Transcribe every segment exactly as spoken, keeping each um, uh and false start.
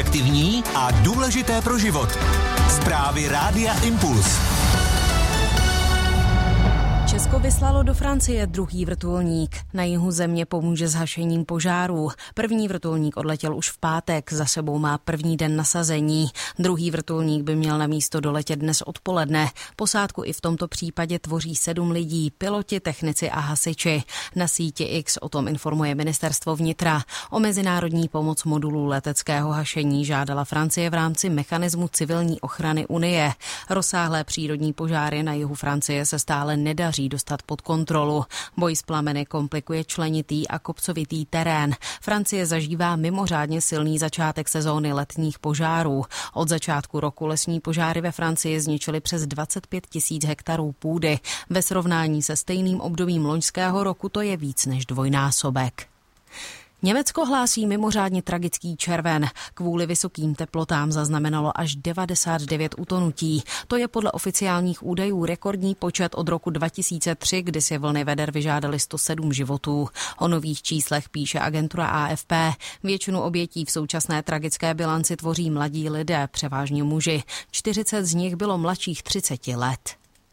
Objektivní a důležité pro život. Zprávy Rádia Impuls. Česko vyslalo do Francie druhý vrtulník. Na jihu země pomůže s hašením požárů. První vrtulník odletěl už v pátek, za sebou má první den nasazení. Druhý vrtulník by měl na místo doletět dnes odpoledne. Posádku i v tomto případě tvoří sedm lidí, piloti, technici a hasiči. Na síti X o tom informuje ministerstvo vnitra. O mezinárodní pomoc modulů leteckého hašení žádala Francie v rámci mechanismu civilní ochrany Unie. Rozsáhlé přírodní požáry na jihu Francie se stále nedaří dostat pod kontrolu. Boj s plameny komplikuje členitý a kopcovitý terén. Francie zažívá mimořádně silný začátek sezóny letních požárů. Od začátku roku lesní požáry ve Francii zničily přes dvacet pět tisíc hektarů půdy. Ve srovnání se stejným obdobím loňského roku to je víc než dvojnásobek. Německo hlásí mimořádně tragický červen. Kvůli vysokým teplotám zaznamenalo až devadesát devět utonutí. To je podle oficiálních údajů rekordní počet od roku dva tisíce tři, kdy si vlny veder vyžádaly sto sedm životů. O nových číslech píše agentura A F P. Většinu obětí v současné tragické bilanci tvoří mladí lidé, převážně muži. čtyřicet z nich bylo mladších třiceti let.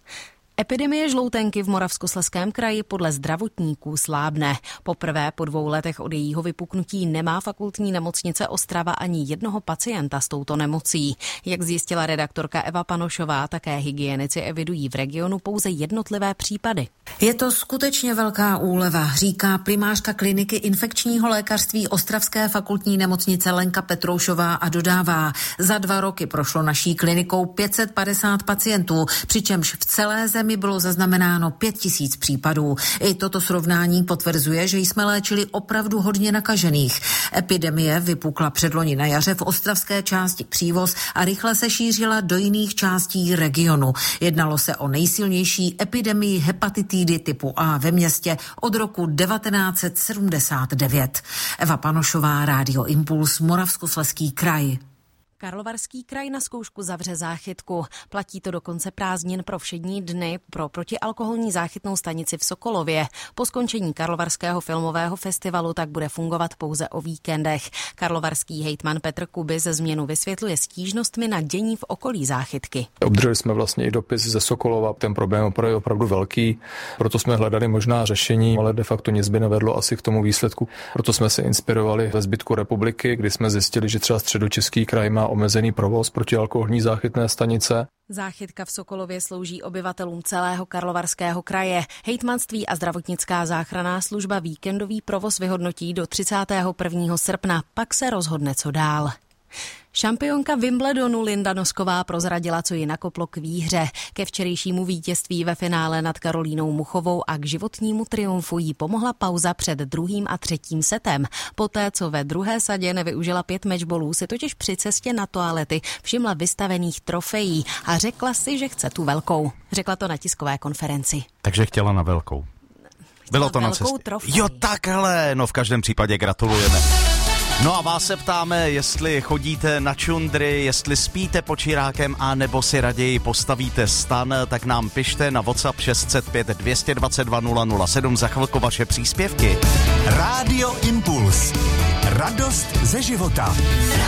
Epidemie žloutenky v Moravskoslezském kraji podle zdravotníků slábne. Poprvé po dvou letech od jejího vypuknutí nemá fakultní nemocnice Ostrava ani jednoho pacienta s touto nemocí. Jak zjistila redaktorka Eva Panošová, také hygienici evidují v regionu pouze jednotlivé případy. Je to skutečně velká úleva, říká primářka kliniky infekčního lékařství Ostravské fakultní nemocnice Lenka Petroušová a dodává, za dva roky prošlo naší klinikou pět set padesát pacientů, přičemž v celé zemi bylo zaznamenáno pět tisíc případů. I toto srovnání potvrzuje, že jsme léčili opravdu hodně nakažených. Epidemie vypukla předloni na jaře v ostravské části Přívoz a rychle se šířila do jiných částí regionu. Jednalo se o nejsilnější epidemii hepatitidy typu A ve městě od roku devatenáct set sedmdesát devět. Eva Panošová, Rádio Impuls, Moravskoslezský kraj. Karlovarský kraj na zkoušku zavře záchytku. Platí to do konce prázdnin pro všední dny pro protialkoholní záchytnou stanici v Sokolově. Po skončení Karlovarského filmového festivalu tak bude fungovat pouze o víkendech. Karlovarský hejtman Petr Kubis změnu vysvětluje stížnostmi na dění v okolí záchytky. Obdrželi jsme vlastně i dopis ze Sokolova. Ten problém je opravdu velký, proto jsme hledali možná řešení, ale de facto nic by nevedlo asi k tomu výsledku. Proto jsme se inspirovali ve zbytku republiky, kdy jsme zjistili, že třeba Středočeský kraj má omezený provoz protialkoholní záchytné stanice. Záchytka v Sokolově slouží obyvatelům celého Karlovarského kraje. Hejtmanství a zdravotnická záchranná služba víkendový provoz vyhodnotí do třicátého prvního srpna, pak se rozhodne, co dál. Šampionka Wimbledonu Linda Nosková prozradila, co ji nakoplo k výhře. Ke včerejšímu vítězství ve finále nad Karolínou Muchovou a k životnímu triumfu jí pomohla pauza před druhým a třetím setem. Poté, co ve druhé sadě nevyužila pět matchballů, si totiž při cestě na toalety všimla vystavených trofejí a řekla si, že chce tu velkou. Řekla to na tiskové konferenci. Takže chtěla na velkou. Bylo to na cestě. Trofej. Jo, takhle. No v každém případě gratulujeme. No a vás se ptáme, jestli chodíte na čundry, jestli spíte pod čirákem a nebo si raději postavíte stan, tak nám pište na WhatsApp šest set pět dvě dvacet dva nula nula sedm, za chvilku vaše příspěvky. Rádio Impuls. Radost ze života.